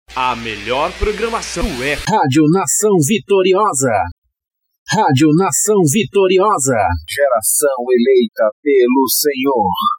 A melhor programação é Rádio Nação Vitoriosa. Rádio Nação Vitoriosa. Geração eleita pelo Senhor.